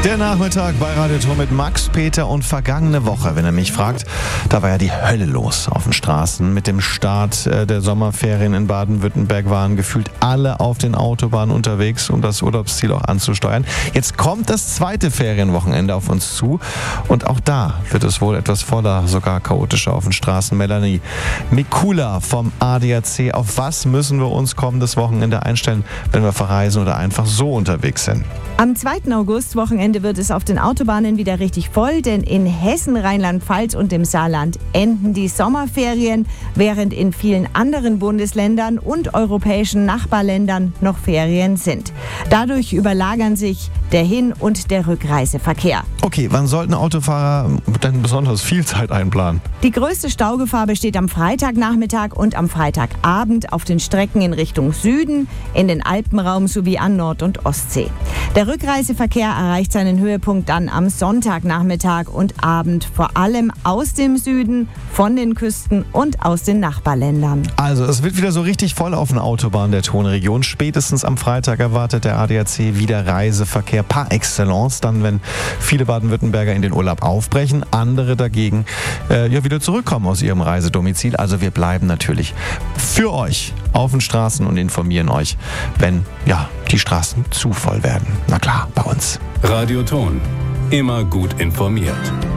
Der Nachmittag bei Radio Tor mit Max, Peter und vergangene Woche, wenn ihr mich fragt, da war ja die Hölle los auf den Straßen. Mit dem Start der Sommerferien in Baden-Württemberg waren gefühlt alle auf den Autobahnen unterwegs, um das Urlaubsziel auch anzusteuern. Jetzt kommt das zweite Ferienwochenende auf uns zu und auch da wird es wohl etwas voller, sogar chaotischer auf den Straßen. Melanie Mikula vom ADAC, auf was müssen wir uns kommendes Wochenende einstellen, wenn wir verreisen oder einfach so unterwegs sind? Am 2. August-Wochenende wird es auf den Autobahnen wieder richtig voll, denn in Hessen, Rheinland-Pfalz und dem Saarland enden die Sommerferien, während in vielen anderen Bundesländern und europäischen Nachbarländern noch Ferien sind. Dadurch überlagern sich der Hin- und der Rückreiseverkehr. Okay, wann sollten Autofahrer denn besonders viel Zeit einplanen? Die größte Staugefahr besteht am Freitagnachmittag und am Freitagabend auf den Strecken in Richtung Süden, in den Alpenraum sowie an Nord- und Ostsee. Der Rückreiseverkehr erreicht seinen Höhepunkt dann am Sonntagnachmittag und Abend, vor allem aus dem Süden, von den Küsten und aus den Nachbarländern. Also es wird wieder so richtig voll auf den Autobahnen der Tonregion. Spätestens am Freitag erwartet der ADAC wieder Reiseverkehr par excellence, dann wenn viele Baden-Württemberger in den Urlaub aufbrechen, andere dagegen wieder zurückkommen aus ihrem Reisedomizil. Also wir bleiben natürlich für euch auf den Straßen und informieren euch, wenn die Straßen zu voll werden. Na klar, bei uns. Radio Ton. Immer gut informiert.